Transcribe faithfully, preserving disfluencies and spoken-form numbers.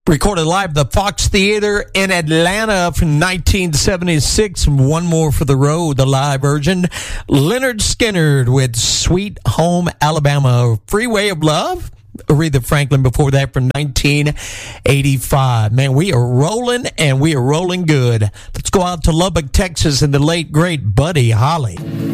Recorded live at the Fox Theater in Atlanta from nineteen seventy-six. One more for the road, the live version. Lynyrd Skynyrd with Sweet Home Alabama. Freeway of Love. Aretha Franklin before that from nineteen eighty-five. Man, we are rolling and we are rolling good. Let's go out to Lubbock, Texas and the late, great Buddy Holly.